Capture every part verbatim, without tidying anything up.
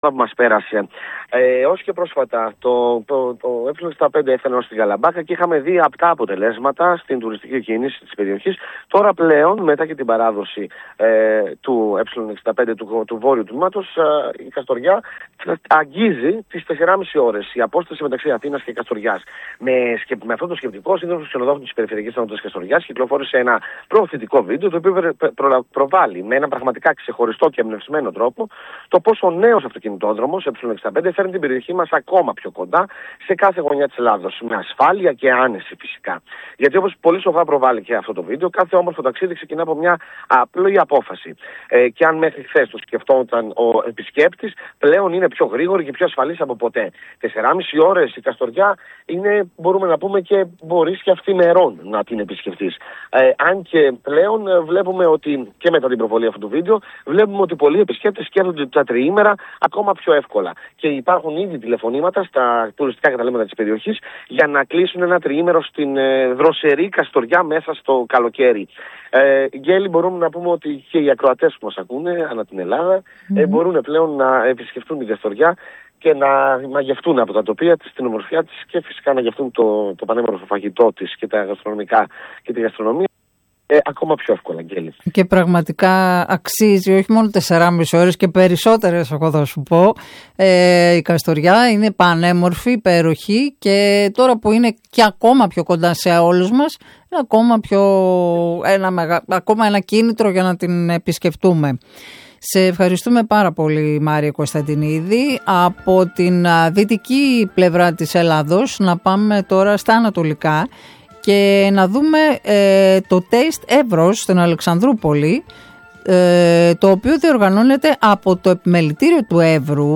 που μας πέρασε. Ε, ως και πρόσφατα το, το, το ε εξήντα πέντε έφτανε ως την Καλαμπάκα και είχαμε δει απτά αποτελέσματα στην τουριστική κίνηση της περιοχής. Τώρα πλέον, μετά και την παράδοση ε, του ε εξήντα πέντε του, του βόρειου τμήματος, ε, η Καστοριά αγγίζει τις τεσσεράμισι ώρες. Η απόσταση μεταξύ Αθήνας και Καστοριάς. Με, με αυτό το σκεπτικό, σύνδεσμος του ξενοδόχου της Περιφερειακής Ενότητας Καστοριάς κυκλοφόρησε ένα προωθητικό βίντεο, το οποίο προ, προ, προβάλλει με ένα πραγματικά ξεχωριστό και εμπνευσμένο τρόπο το πόσο ο νέος αυτοκινητόδρομος ε εξήντα πέντε φέρνει την περιοχή μας ακόμα πιο κοντά σε κάθε γωνιά της Ελλάδος. Με ασφάλεια και άνεση φυσικά. Γιατί όπως πολύ σοφά προβάλλει και αυτό το βίντεο, κάθε όμορφο ταξίδι ξεκινά από μια απλή απόφαση. Ε, και αν μέχρι χθες το σκεφτόταν ο επισκέπτης, πλέον είναι πιο γρήγορη και πιο ασφαλής από ποτέ. Τεσσεράμισι ώρες η Καστοριά είναι, μπορούμε να πούμε, και μπορείς και αυθημερών να την επισκεφτείς. Ε, αν και πλέον βλέπουμε ότι και μετά την προβολή αυτού του βίντεο, βλέπουμε ότι πολλοί επισκέπτες σκέφτονται τα τριήμερα ακόμα πιο εύκολα. Και υπάρχουν ήδη τηλεφωνήματα στα τουριστικά καταλήμματα της περιοχής για να κλείσουν ένα τριήμερο στην ε, δροσερή Καστοριά μέσα στο καλοκαίρι. Ε, Γκέλη, μπορούμε να πούμε ότι και οι ακροατές που μας ακούνε ανά την Ελλάδα mm-hmm. ε, μπορούν πλέον να επισκεφτούν την Καστοριά και να μαγευτούν από τα τοπία της, την ομορφιά της και φυσικά να γευτούν το, το πανέμορφο φαγητό της και τα γαστρονομικά και τη γαστρονομία. Ε, ακόμα πιο εύκολα, Γκέλη. Και πραγματικά αξίζει όχι μόνο τεσσεράμισι ώρες και περισσότερες, εγώ θα σου πω. Ε, η Καστοριά είναι πανέμορφη, υπέροχη και τώρα που είναι και ακόμα πιο κοντά σε όλους μας, είναι ακόμα, πιο, ένα, μεγα, ακόμα ένα κίνητρο για να την επισκεφτούμε. Σε ευχαριστούμε πάρα πολύ, Μάρια Κωνσταντινίδη. Από την δυτική πλευρά της Ελλάδος να πάμε τώρα στα ανατολικά και να δούμε ε, το Taste Εύρος στην Αλεξανδρούπολη, ε, το οποίο διοργανώνεται από το επιμελητήριο του Εύρου,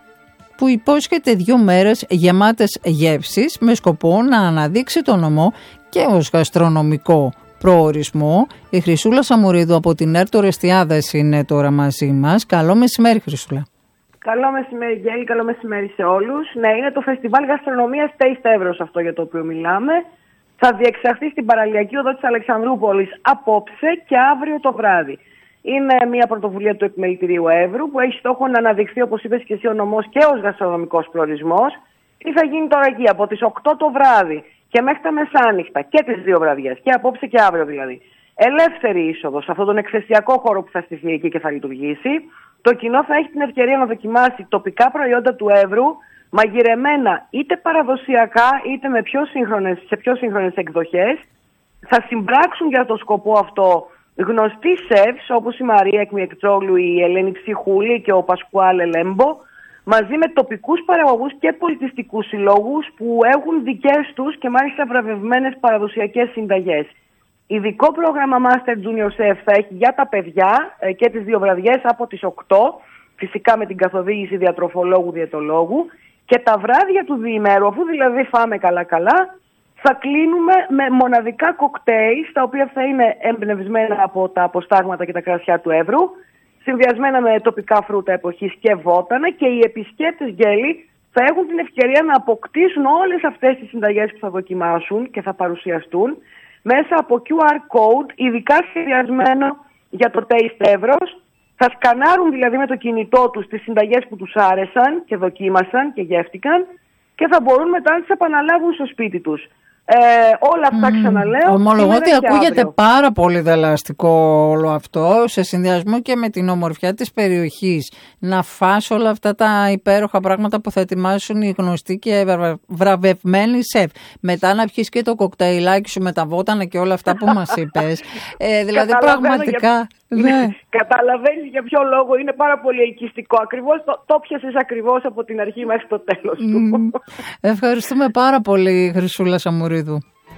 που υπόσχεται δύο μέρες γεμάτες γεύσεις με σκοπό να αναδείξει τον νομό και ως γαστρονομικό προορισμό. Η Χρυσούλα Σαμουρίδου από την Έρτο Ρεστιάδες είναι τώρα μαζί μας. Καλό μεσημέρι, Χρυσούλα. Καλό μεσημέρι, Γκέλη, καλό μεσημέρι σε όλους. Ναι, είναι το Φεστιβάλ Γαστρονομίας Taste Εύρος αυτό για το οποίο μιλάμε. Θα διεξαχθεί στην παραλιακή οδό της Αλεξανδρούπολης απόψε και αύριο το βράδυ. Είναι μια πρωτοβουλία του Επιμελητηρίου Εύρου που έχει στόχο να αναδειχθεί, όπως είπες και εσύ, ο νομός και ως γαστρονομικός προορισμός. Τι θα γίνει τώρα εκεί από τις οκτώ το βράδυ και μέχρι τα μεσάνυχτα και τις δύο βραδιές, και απόψε και αύριο δηλαδή. Ελεύθερη είσοδος σε αυτόν τον εκθεσιακό χώρο που θα στηθεί εκεί και θα λειτουργήσει. Το κοινό θα έχει την ευκαιρία να δοκιμάσει τοπικά προϊόντα του Εύρου, μαγειρεμένα είτε παραδοσιακά είτε με πιο σύγχρονες, σε πιο σύγχρονες εκδοχές. Θα συμπράξουν για το σκοπό αυτό γνωστοί σεφς όπως η Μαρία Εκμιεκτρόλου, η Ελένη Ψυχούλη και ο Πασκουάλε Λέμπο, μαζί με τοπικούς παραγωγούς και πολιτιστικούς συλλόγους που έχουν δικές τους και μάλιστα βραβευμένες παραδοσιακές συνταγές. Ειδικό πρόγραμμα Master Junior Chef θα έχει για τα παιδιά ε, και τις δύο βραδιές από τις οκτώ, φυσικά με την καθοδήγηση διατροφολόγου-διαιτολόγου. Και τα βράδια του διημέρου, αφού δηλαδή φάμε καλά-καλά, θα κλείνουμε με μοναδικά κοκτέιλ, τα οποία θα είναι εμπνευσμένα από τα αποστάγματα και τα κρασιά του Εύρου, συνδυασμένα με τοπικά φρούτα εποχής και βότανα, και οι επισκέπτες, Γκέλη, θα έχουν την ευκαιρία να αποκτήσουν όλες αυτές τις συνταγές που θα δοκιμάσουν και θα παρουσιαστούν μέσα από κιου αρ code, ειδικά σχεδιασμένο για το Taste Εύρος. Θα σκανάρουν δηλαδή με το κινητό τους τις συνταγές που τους άρεσαν και δοκίμασαν και γεύτηκαν και θα μπορούν μετά να τις επαναλάβουν στο σπίτι τους. Ε, όλα αυτά mm. ξαναλέω. Ομολογώ ότι ακούγεται αύριο. Πάρα πολύ δελαστικό όλο αυτό, σε συνδυασμό και με την ομορφιά της περιοχής. Να φας όλα αυτά τα υπέροχα πράγματα που θα ετοιμάσουν οι γνωστοί και βραβευμένοι σεφ. Μετά να πιεις και το κοκτέιλάκι σου με τα βότανα και όλα αυτά που μας είπες. Ε, δηλαδή πραγματικά... Για... Ναι. Καταλαβαίνεις για ποιο λόγο είναι πάρα πολύ ελκυστικό. Ακριβώς το, το πιάσες ακριβώς από την αρχή μέχρι το τέλος του. Mm. Ευχαριστούμε πάρα πολύ, Χρυσούλα Σαμουρίδου.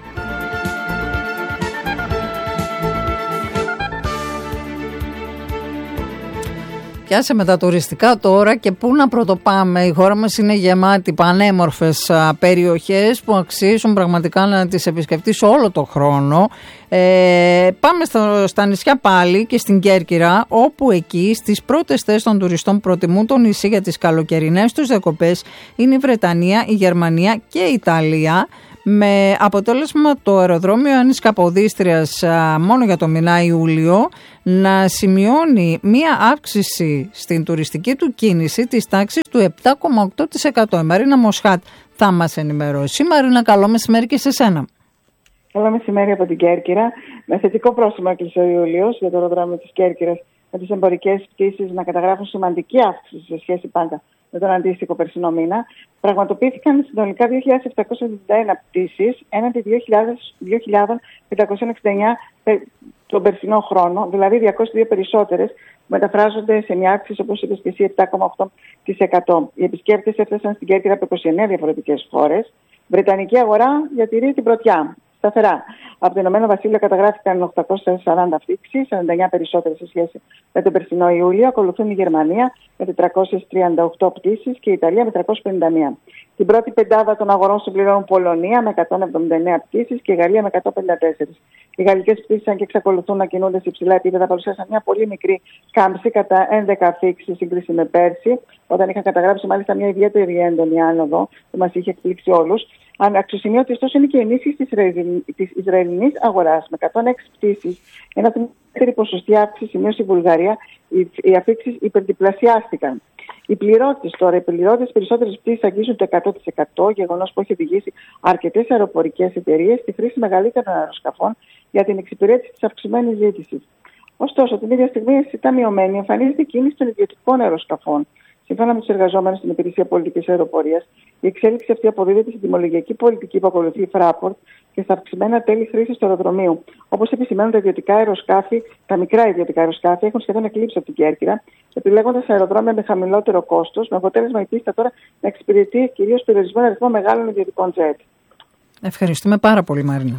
Πιάσε με τα τουριστικά τώρα και πού να πρωτοπάμε. Η χώρα μας είναι γεμάτη πανέμορφες περιοχές που αξίζουν πραγματικά να τις επισκεφτείς όλο το χρόνο. Ε, πάμε στο, στα νησιά πάλι και στην Κέρκυρα, όπου εκεί στις πρώτες θέσεις των τουριστών προτιμούν το νησί για τις καλοκαιρινές τους διακοπές είναι η Βρετανία, η Γερμανία και η Ιταλία, με αποτέλεσμα το αεροδρόμιο Άννης Καποδίστριας μόνο για το μηνά Ιούλιο να σημειώνει μία αύξηση στην τουριστική του κίνηση της τάξης του επτά κόμμα οκτώ τοις εκατό. Η Μαρίνα Μοσχάτ θα μας ενημερώσει. Μαρίνα, καλό μεσημέρι και σε σένα. Καλό μεσημέρι από την Κέρκυρα. Με θετικό πρόσημο έκλεισε ο Ιούλιος για το αεροδρόμιο της Κέρκυρας, με τις εμπορικές πτήσεις να καταγράφουν σημαντική αύξηση σε σχέση πάντα με τον αντίστοιχο περσινό μήνα. Πραγματοποιήθηκαν συνολικά δύο χιλιάδες επτακόσιες εβδομήντα ένα πτήσεις έναντι δύο χιλιάδες πεντακόσιες εξήντα εννιά τον περσινό χρόνο, δηλαδή διακόσιες δύο περισσότερες, που μεταφράζονται σε μια αύξηση, όπως είπες και εσύ, επτά κόμμα οκτώ τοις εκατό. Οι επισκέπτες έφτασαν στην Κέρκυρα από είκοσι εννέα διαφορετικές χώρες. Βρετανική αγορά διατηρεί την πρωτιά. Σταθερά. Από το Ηνωμένο Βασίλειο καταγράφηκαν οκτακόσιες σαράντα πτήσεις, σαράντα εννέα περισσότερες σε σχέση με τον περσινό Ιούλιο. Ακολουθούν η Γερμανία με τετρακόσιες τριάντα οκτώ πτήσεις και η Ιταλία με τριακόσιες πενήντα μία. Την πρώτη πεντάδα των αγορών συμπληρώνουν Πολωνία με εκατόν εβδομήντα εννέα πτήσεις και η Γαλλία με εκατόν πενήντα τέσσερις. Οι γαλλικές πτήσεις, αν και εξακολουθούν να κινούνται σε υψηλά επίπεδα, παρουσίασαν μια πολύ μικρή κάμψη κατά έντεκα αφήξεις σε σύγκριση με πέρσι, όταν είχαν καταγράψει μάλιστα μια ιδιαίτερη έντονη άνοδο που μας είχε εκπλήξει όλους. Αξιοσημείωτη ωστόσο είναι και η ενίσχυση της Ισραηλινής αγοράς με εκατόν έξι πτήσεις. Ένα από την μεγαλύτερη ποσοστή αύξηση σημείωσε η Βουλγαρία, οι αφήξεις υπερδιπλασιάστηκαν. Οι πληρώτες τώρα, οι πληρώτες περισσότερες πτήσεις αγγίζουν το εκατό τοις εκατό, γεγονός που έχει οδηγήσει αρκετές αεροπορικές εταιρείες στη χρήση μεγαλύτερων αεροσκαφών για την εξυπηρέτηση της αυξημένης ζήτησης. Ωστόσο, την ίδια στιγμή αισθητά μειωμένη εμφανίζεται η κίνηση των ιδιωτικών αεροσκαφών. Σύμφωνα με τους εργαζόμενους στην Υπηρεσία Πολιτικής Αεροπορίας, η εξέλιξη αυτή αποδίδεται στην τιμολογιακή πολιτική που ακολουθεί η Fraport και στα αυξημένα τέλη χρήσης του αεροδρομίου. Όπως επισημαίνουν τα ιδιωτικά αεροσκάφη, τα μικρά ιδιωτικά αεροσκάφη έχουν σχεδόν εκλείψει από την Κέρκυρα, επιλέγοντας αεροδρόμια με χαμηλότερο κόστος, με αποτέλεσμα η πίστα τώρα να εξυπηρετεί κυρίως περιορισμένο αριθμό μεγάλων ιδιωτικών τζετ. Ευχαριστούμε πάρα πολύ, Μαρίνα.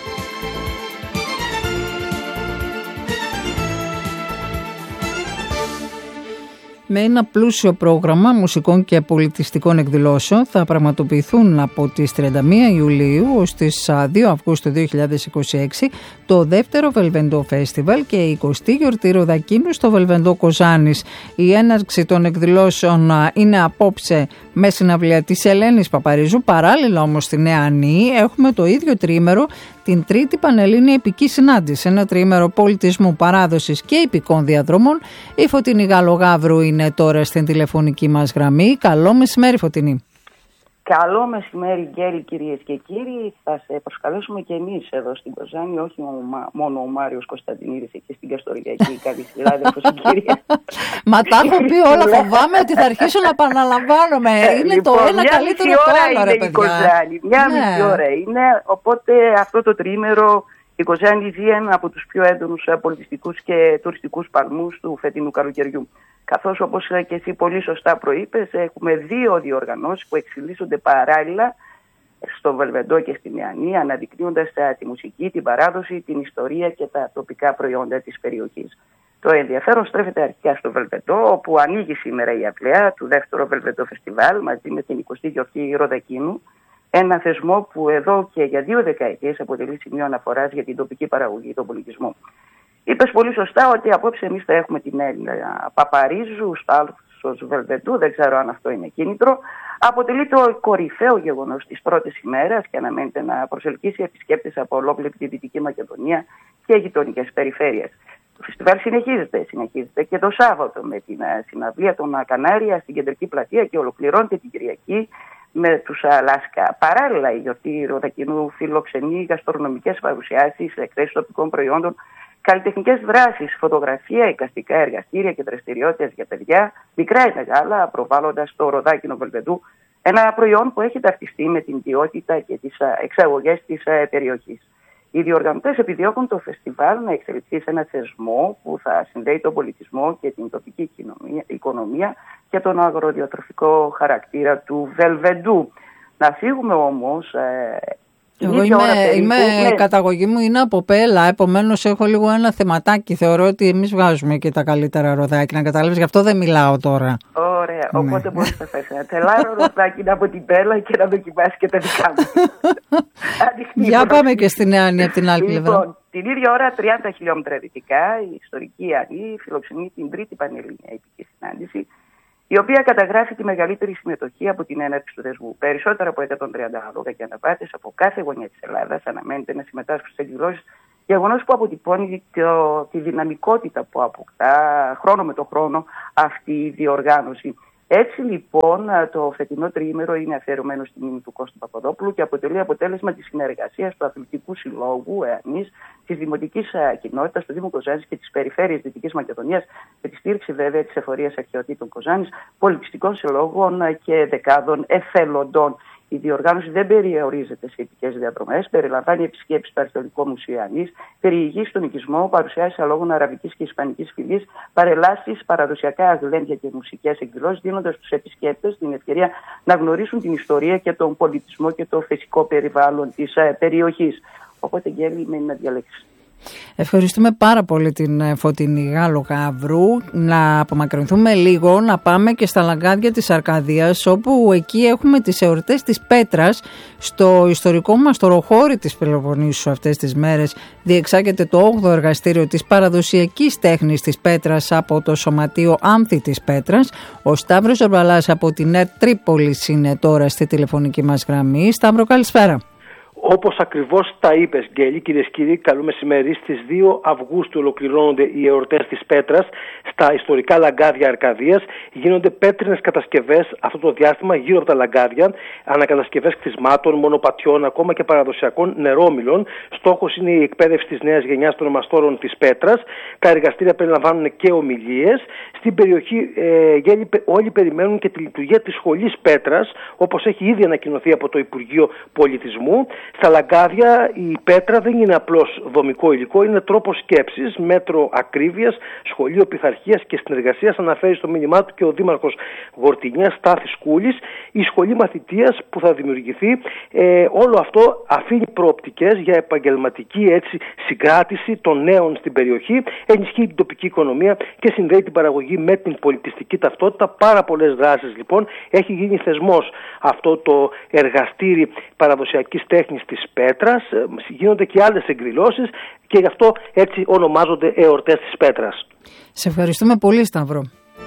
Με ένα πλούσιο πρόγραμμα μουσικών και πολιτιστικών εκδηλώσεων θα πραγματοποιηθούν από τις τριάντα μία Ιουλίου ως τις δύο Αυγούστου δύο χιλιάδες είκοσι έξι το δεύτερο Βελβεντό Φέστιβαλ και η εικοστή γιορτή Ροδακίνου στο Βελβεντό Κοζάνης. Η έναρξη των εκδηλώσεων είναι απόψε με συναυλία της Ελένης Παπαρίζου. Παράλληλα όμως στη Νέα Ανή έχουμε το ίδιο τρίμερο την τρίτη Πανελλήνια Επική Συνάντηση, ένα τρίμερο πολιτισμού, παράδοσης και επικών διαδρομών. Η Φωτεινή Γαλογαύρου είναι τώρα στην τηλεφωνική μας γραμμή. Καλό μεσημέρι, Φωτεινή. Καλό μεσημέρι, Γκέλη, κυρίες και κύριοι. Θα σε προσκαλέσουμε και εμείς εδώ στην Κοζάνη, όχι μόνο ο Μάριος Κωνσταντινίδης εκεί στην Καστοριακή, κάτι συνάδελφος η κυρία. Μα τα έχω πει όλα, φοβάμαι ότι θα αρχίσω να επαναλαμβάνομαι. Είναι λοιπόν, το ένα καλύτερο από το άλλο, ρε παιδιά. Κοζάνη. Μια ναι. μισή ώρα είναι, οπότε αυτό το τρίμερο η Κοζάνη ζει ένα από τους πιο έντονους πολιτιστικούς και τουριστικούς παλμούς του φετινού καλοκαιριού. Καθώς, όπως και εσύ πολύ σωστά προείπες, έχουμε δύο διοργανώσεις που εξελίσσονται παράλληλα στο Βελβεντό και στη Νέα Ανή, αναδεικνύοντας τη μουσική, την παράδοση, την ιστορία και τα τοπικά προϊόντα της περιοχής. Το ενδιαφέρον στρέφεται αρχικά στο Βελβεντό, όπου ανοίγει σήμερα η απλαία του δεύτερου Βελβεντό Φεστιβάλ μαζί με την εικοστή γιορτή Ροδακίνου. Ένα θεσμό που εδώ και για δύο δεκαετίες αποτελεί σημείο αναφοράς για την τοπική παραγωγή, τον πολιτισμό. Είπες πολύ σωστά ότι απόψε εμείς θα έχουμε την Έλληνα Παπαρίζου στο Άλσος Βελβεντού, δεν ξέρω αν αυτό είναι κίνητρο. Αποτελεί το κορυφαίο γεγονός της πρώτης ημέρας και αναμένεται να προσελκύσει επισκέπτες από ολόκληρη τη Δυτική Μακεδονία και γειτονικές περιφέρειες. Το φεστιβάλ συνεχίζεται, συνεχίζεται και το Σάββατο με την συναυλία των Κανάρια στην Κεντρική Πλατεία και ολοκληρώνεται την Κυριακή με τους Λάσκα. Παράλληλα, η γιορτή Ροδακίνου φιλοξενεί γαστρονομικές παρουσιάσεις, εκθέσεις τοπικών προϊόντων, καλλιτεχνικές δράσεις, φωτογραφία, εικαστικά εργαστήρια και δραστηριότητες για παιδιά, μικρά ή μεγάλα, προβάλλοντας το Ροδάκινο Βελβεντού, ένα προϊόν που έχει ταυτιστεί με την ποιότητα και τις εξαγωγές της περιοχής. Οι διοργανωτές επιδιώκουν το φεστιβάλ να εξελιχθεί σε ένα θεσμό που θα συνδέει τον πολιτισμό και την τοπική οικονομία και τον αγροδιατροφικό χαρακτήρα του Βελβεντού. Να φύγουμε όμως... Ε, Εγώ είμαι, είμαι ναι. καταγωγή μου είναι από Πέλα, επομένως έχω λίγο ένα θεματάκι. Θεωρώ ότι εμείς βγάζουμε και τα καλύτερα ροδάκια, να καταλάβεις, γι' αυτό δεν μιλάω τώρα. Ωραία, ναι. Οπότε μπορείς να φέρεις ένα τελάρο ροδάκι από την Πέλα και να δοκιμάσεις και τα δικά μου. Για πάμε και στη Νέα Ανή από την άλλη πλευρά. Λοιπόν, την ίδια ώρα, τριάντα χιλιόμετρα δυτικά, η ιστορική Ανή φιλοξενεί την τρίτη Πανελλήνια Επική Συνάντηση. η οποία καταγράφει τη μεγαλύτερη συμμετοχή από την έναρξη του δεσμού. Περισσότερα από εκατόν τριάντα άλογα και αναπάτες από κάθε γωνιά της Ελλάδας αναμένεται να συμμετάσχουν στις εκδηλώσεις, γεγονός που αποτυπώνει το, τη δυναμικότητα που αποκτά χρόνο με το χρόνο αυτή η διοργάνωση. Έτσι λοιπόν το φετινό τριήμερο είναι αφιερωμένο στη μνήμη του Κώστη Παπαδόπουλου και αποτελεί αποτέλεσμα της συνεργασίας του Αθλητικού Συλλόγου ΕΑΝΗΣ, της Δημοτικής Κοινότητας, του Δήμου Κοζάνης και της Περιφέρειας Δυτικής Μακεδονίας, με τη στήριξη βέβαια της Εφορίας Αρχαιοτήτων Κοζάνης, πολιτιστικών συλλόγων και δεκάδων εθελοντών. Η διοργάνωση δεν περιορίζεται σε ειδικές διαδρομές, περιλαμβάνει επισκέψεις στο Αρχαιολογικό Μουσείο ΕΑΝΗΣ, περιηγεί στον οικισμό, παρουσιάσεις αλόγων αραβικής και ισπανικής φυλής, παρελάσεις, παραδοσιακά αγλέντια και μουσικές εκδηλώσεις, δίνοντας στους επισκέπτες την ευκαιρία να γνωρίσουν την ιστορία και τον πολιτισμό και το φυσικό περιβάλλον της περιοχής. Οπότε, Γκέλη, μένει να διαλέξεις. Ευχαριστούμε πάρα πολύ την Φωτεινή Γάλλο Γαβρού. Να απομακρυνθούμε λίγο, να πάμε και στα λαγκάδια της Αρκαδίας, όπου εκεί έχουμε τις εορτές της Πέτρας. Στο ιστορικό μας τοροχώρι της Πελοποννήσου αυτές τις μέρες διεξάγεται το όγδοο εργαστήριο της παραδοσιακής τέχνης της Πέτρας από το Σωματείο Άμφη της Πέτρας. Ο Σταύρος Ζορβαλάς από την ΕΡΤ Τρίπολης είναι τώρα στη τηλεφωνική μας γραμμή. Σταύρο, καλησπέρα. Όπως ακριβώς τα είπες, Γκέλη, κυρίες και κύριοι, καλό μεσημέρι. Στις δύο Αυγούστου ολοκληρώνονται οι εορτές της Πέτρας στα ιστορικά λαγκάδια Αρκαδίας. Γίνονται πέτρινες κατασκευές αυτό το διάστημα γύρω από τα λαγκάδια, ανακατασκευές κτισμάτων, μονοπατιών, ακόμα και παραδοσιακών νερόμυλων. Στόχος είναι η εκπαίδευση της νέας γενιάς των μαστόρων της Πέτρας. Τα εργαστήρια περιλαμβάνουν και ομιλίες. Στην περιοχή, ε, Γκέλη, όλοι περιμένουν και τη λειτουργία της σχολής Πέτρας, όπως έχει ήδη ανακοινωθεί από το Υπουργείο Πολιτισμού. Στα λαγκάδια η πέτρα δεν είναι απλώς δομικό υλικό, είναι τρόπος σκέψης, μέτρο ακρίβειας, σχολείο πειθαρχίας και συνεργασίας, αναφέρει στο μήνυμά του και ο Δήμαρχος Γορτινιάς Στάθης Κούλης. Η σχολή μαθητείας που θα δημιουργηθεί, ε, όλο αυτό αφήνει προοπτικές για επαγγελματική έτσι, συγκράτηση των νέων στην περιοχή, ενισχύει την τοπική οικονομία και συνδέει την παραγωγή με την πολιτιστική ταυτότητα. Πάρα πολλές δράσεις λοιπόν. Έχει γίνει θεσμός αυτό το εργαστήρι παραδοσιακής τέχνης της Πέτρας, γίνονται και άλλες εκδηλώσεις και γι' αυτό έτσι ονομάζονται εορτές της Πέτρας. Σε ευχαριστούμε πολύ, Σταύρο.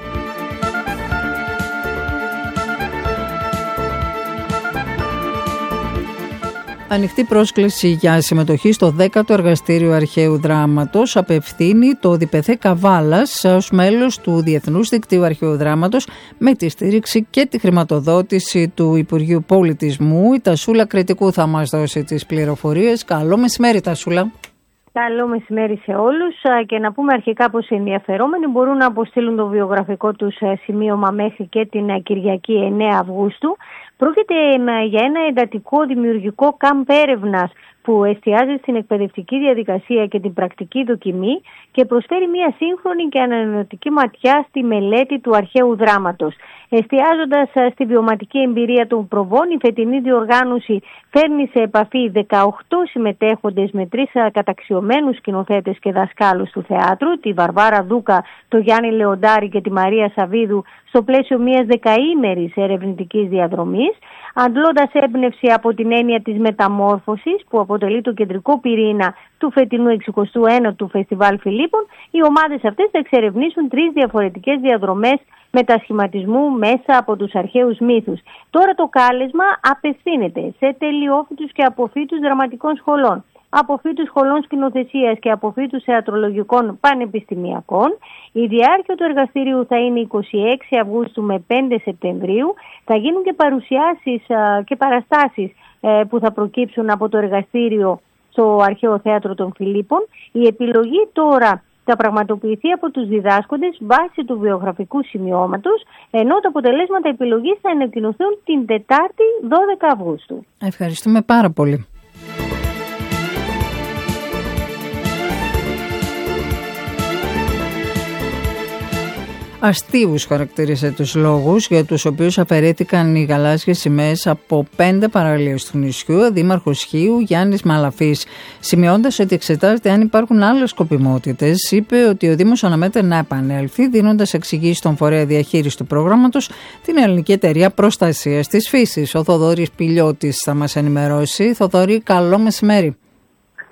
Ανοιχτή πρόσκληση για συμμετοχή στο δέκατο εργαστήριο αρχαίου δράματος απευθύνει το ΔΠΘ Καβάλας ως μέλος του Διεθνούς Δικτύου Αρχαίου Δράματος με τη στήριξη και τη χρηματοδότηση του Υπουργείου Πολιτισμού. Η Τασούλα Κρητικού θα μας δώσει τις πληροφορίες. Καλό μεσημέρι, Τασούλα. Καλό μεσημέρι σε όλους και να πούμε αρχικά πως οι ενδιαφερόμενοι μπορούν να αποστείλουν το βιογραφικό τους σημείωμα μέχρι και την Κυριακή εννέα Αυγούστου. Πρόκειται για ένα εντατικό δημιουργικό κάμπ έρευνας που εστιάζει στην εκπαιδευτική διαδικασία και την πρακτική δοκιμή και προσφέρει μια σύγχρονη και ανανεωτική ματιά στη μελέτη του αρχαίου δράματος. Εστιάζοντας στη βιωματική εμπειρία των προβών, η φετινή διοργάνωση φέρνει σε επαφή δεκαοκτώ συμμετέχοντες με τρεις καταξιωμένους σκηνοθέτες και δασκάλους του θεάτρου, τη Βαρβάρα Δούκα, το Γιάννη Λεοντάρη και τη Μαρία Σαβίδου, στο πλαίσιο μιας δεκαήμερης ερευνητικής διαδρομής, αντλώντας έμπνευση από την έννοια της μεταμόρφωσης που αποτελεί το κεντρικό πυρήνα του φετινού εξηκοστού ένατου Φεστιβάλ Φιλίππων. Οι ομάδες αυτές θα εξερευνήσουν τρεις διαφορετικές διαδρομές μετασχηματισμού μέσα από τους αρχαίους μύθους. Τώρα το κάλεσμα απευθύνεται σε τελειόφοιτους και αποφοίτους δραματικών σχολών, αποφοίτους σχολών σκηνοθεσίας και αποφοίτους θεατρολογικών πανεπιστημιακών. Η διάρκεια του εργαστηρίου θα είναι είκοσι έξι Αυγούστου με πέντε Σεπτεμβρίου. Θα γίνουν και παρουσιάσεις και παραστάσεις που θα προκύψουν από το εργαστήριο στο Αρχαίο Θέατρο των Φιλίππων. Η επιλογή τώρα θα πραγματοποιηθεί από τους διδάσκοντες βάσει του βιογραφικού σημειώματος, ενώ τα αποτελέσματα επιλογής θα ανακοινωθούν την Τετάρτη δώδεκα Αυγούστου. Ευχαριστούμε πάρα πολύ. Αστείους χαρακτήρισε τους λόγους για τους οποίους αφαιρέθηκαν οι γαλάζιες σημαίες από πέντε παραλίες του νησιού. Ο Δήμαρχος Χίου, Γιάννης Μαλαφής, σημειώντας ότι εξετάζεται αν υπάρχουν άλλες σκοπιμότητες, είπε ότι ο Δήμος αναμένεται να επανέλθει, δίνοντας εξηγήσεις στον φορέα διαχείριση του προγράμματος, την Ελληνική Εταιρεία Προστασίας της Φύσης. Ο Θοδωρής Πηλιώτης θα μας ενημερώσει. Θοδωρή, καλό μεσημέρι.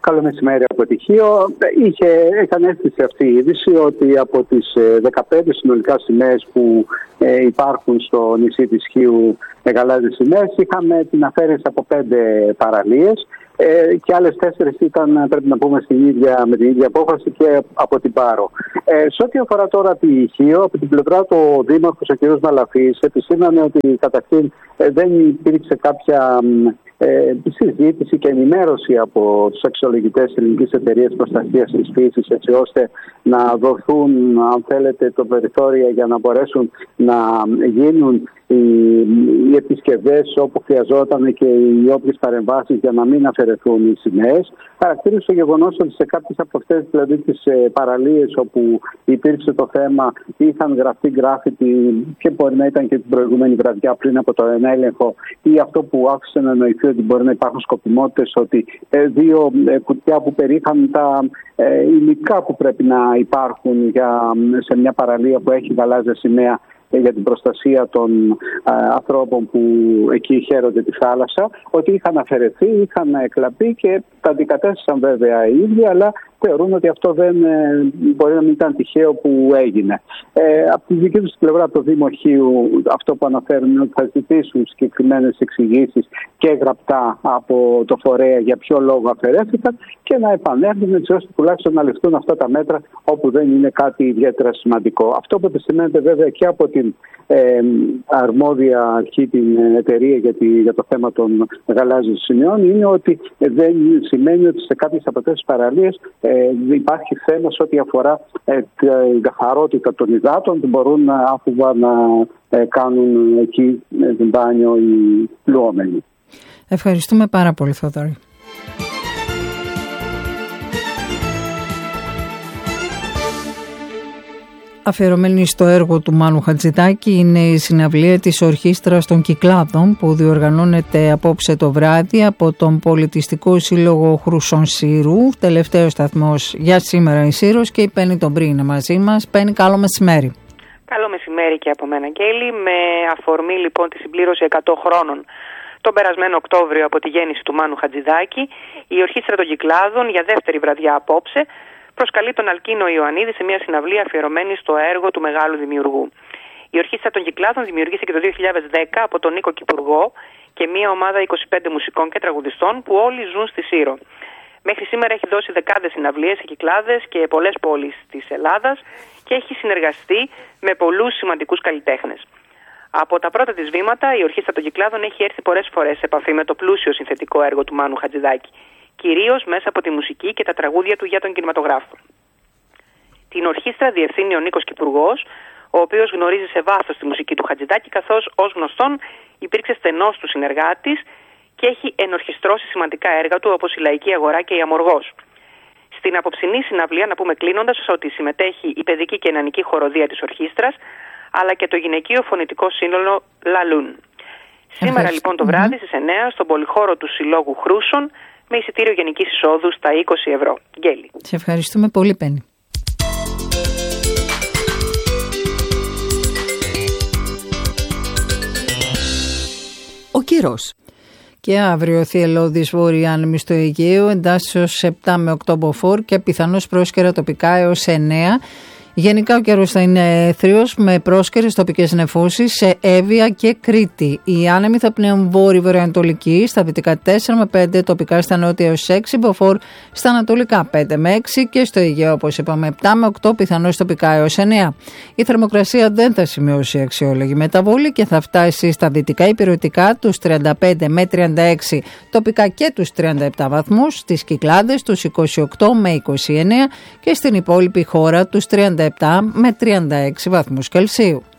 Καλό μεσημέρι από τυχείο. Είχε, έκανε αίσθηση αυτή η είδηση ότι από τις δεκαπέντε συνολικά σημαίες που ε, υπάρχουν στο νησί της Χίου με γαλάζιες σημαίες, είχαμε την αφαίρεση από πέντε παραλίες ε, και άλλες τέσσερις ήταν, πρέπει να πούμε, στην ίδια, με την ίδια απόφαση και από την Πάρο. Ε, σε ό,τι αφορά τώρα τη Χίο, από την πλευρά του ο Δήμαρχος, ο κ. Μαλαφής, επισήμανε ότι καταρχήν ε, δεν υπήρξε κάποια Ε, συζήτηση και ενημέρωση από τους αξιολογητές της Ελληνικής Εταιρείας Προστασίας της Φύσης, έτσι ώστε να δοθούν, αν θέλετε, το περιθώριο για να μπορέσουν να γίνουν οι, οι επισκευές όπου χρειαζόταν και οι όποιες παρεμβάσεις για να μην αφαιρεθούν οι σημαίες. Χαρακτήρισε το γεγονός ότι σε κάποιες από αυτές, δηλαδή τις παραλίες όπου υπήρξε το θέμα, είχαν γραφτεί γκράφιτι και μπορεί να ήταν και την προηγούμενη βραδιά πριν από τον έλεγχο, ή αυτό που άφησε να εννοηθεί ότι μπορεί να υπάρχουν σκοπιμότητες, ότι ε, δύο ε, κουτιά που περίχαν τα ε, υλικά που πρέπει να υπάρχουν για, σε μια παραλία που έχει γαλάζια σημαία για την προστασία των α, ανθρώπων που εκεί χαίρονται τη θάλασσα, ότι είχαν αφαιρεθεί, είχαν εκλαπεί και τα αντικατέστησαν βέβαια οι ίδιοι, αλλά θεωρούν ότι αυτό δεν ε, μπορεί να μην ήταν τυχαίο που έγινε. Ε, από τη δική τους πλευρά, το Δήμο Χίου, αυτό που αναφέρουν είναι ότι θα ζητήσουν συγκεκριμένες εξηγήσεις και γραπτά από το φορέα για ποιο λόγο αφαιρέθηκαν και να επανέλθουν, έτσι ώστε τουλάχιστον να ληφθούν αυτά τα μέτρα όπου δεν είναι κάτι ιδιαίτερα σημαντικό. Αυτό που επισημαίνεται βέβαια και από την ε, αρμόδια αρχή, την εταιρεία για, τη, για το θέμα των γαλάζιων σημειών, είναι ότι δεν σημαίνει ότι σε κάποιες από αυτές τις παραλίες ε, υπάρχει θέμα σε ό,τι αφορά ε, την καθαρότητα των υδάτων που μπορούν άφοβα να ε, κάνουν εκεί ε, μπάνιο οι πλουόμενοι. Ευχαριστούμε πάρα πολύ, Θοδωρή. Αφιερωμένη στο έργο του Μάνου Χατζηδάκη είναι η συναυλία της Ορχήστρας των Κυκλάδων που διοργανώνεται απόψε το βράδυ από τον Πολιτιστικό Σύλλογο Χρυσών Σύρου. Τελευταίος σταθμός για σήμερα η Σύρος και η Πέννη τον Πρι είναι μαζί μας. Πέννη, καλό μεσημέρι. Καλό μεσημέρι και από μένα, Γκέλη. Με αφορμή λοιπόν τη συμπλήρωση εκατό χρόνων τον περασμένο Οκτώβριο από τη γέννηση του Μάνου Χατζηδάκη, η Ορχήστρα των Κυκλάδων για δεύτερη βραδιά απόψε προσκαλεί τον Αλκίνο Ιωαννίδη σε μια συναυλία αφιερωμένη στο έργο του μεγάλου δημιουργού. Η Ορχήστρα των Κυκλάδων δημιουργήθηκε το δύο χιλιάδες δέκα από τον Νίκο Κυπουργό και μια ομάδα είκοσι πέντε μουσικών και τραγουδιστών που όλοι ζουν στη Σύρο. Μέχρι σήμερα έχει δώσει δεκάδες συναυλίες σε Κυκλάδες και πολλές πόλεις της Ελλάδας και έχει συνεργαστεί με πολλούς σημαντικούς καλλιτέχνες. Από τα πρώτα της βήματα, η Ορχήστρα των Κυκλάδων έχει έρθει πολλές φορές σε επαφή με το πλούσιο συνθετικό έργο του Μάνου Χατζηδάκη, κυρίως μέσα από τη μουσική και τα τραγούδια του για τον κινηματογράφο. Την ορχήστρα διευθύνει ο Νίκος Κυπουργός, ο οποίος γνωρίζει σε βάθος τη μουσική του Χατζηδάκη, καθώς ως γνωστόν υπήρξε στενός του συνεργάτης και έχει ενορχιστρώσει σημαντικά έργα του, όπως η Λαϊκή Αγορά και η Αμοργός. Στην απόψινή συναυλία, να πούμε κλείνοντας, ότι συμμετέχει η παιδική και ενανική χοροδία της ορχήστρας, αλλά και το γυναικείο φωνητικό σύνολο Λαλούν. Σήμερα λοιπόν το βράδυ στις εννιά στον πολυχώρο του Συλλόγου Χρούσων, με εισιτήριο γενικής εισόδου στα είκοσι ευρώ. Γκέλη. Σε ευχαριστούμε πολύ, Πέννη. Ο καιρός. Και αύριο θυελλώδης βόρειοι άνεμοι στο Αιγαίο, εντάσσεως επτά με οκτώ μποφόρ και πιθανώς πρόσκαιρα τοπικά έως εννέα. Γενικά ο καιρός θα είναι έθριος με πρόσκαιρες τοπικές νεφώσεις σε Εύβοια και Κρήτη. Οι άνεμοι θα πνέουν βόρειο-βορειοανατολική, στα δυτικά τέσσερα με πέντε, τοπικά στα νότια έως έξι, μποφόρ στα ανατολικά πέντε με έξι και στο Αιγαίο, όπως είπαμε, επτά με οκτώ, πιθανώς τοπικά έως εννέα. Η θερμοκρασία δεν θα σημειώσει αξιόλογη μεταβολή και θα φτάσει στα δυτικά υπηρετικά τους τριάντα πέντε με τριάντα έξι, τοπικά και τους τριάντα επτά βαθμούς, στις Κυκλάδες τους είκοσι οκτώ με είκοσι εννέα και στην υπόλοιπη χώρα τους τριάντα επτά με τριάντα έξι βαθμούς Κελσίου.